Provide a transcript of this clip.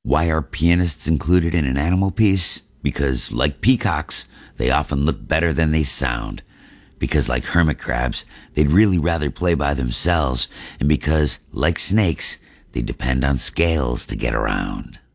Why are pianists included in an animal piece? Because, like peacocks, they often look better than they sound. Because, like hermit crabs, they'd really rather play by themselves. And because, like snakes, they depend on scales to get around.